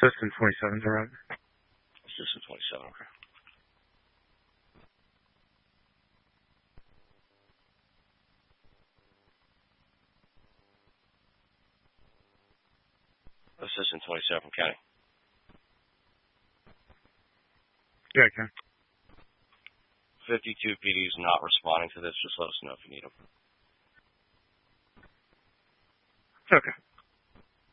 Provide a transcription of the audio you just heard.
Assistant 27's around. Assistant 27, okay. Assistant 27 from County. Yeah, I can. 52 PD is not responding to this. Just let us know if you need them. Okay.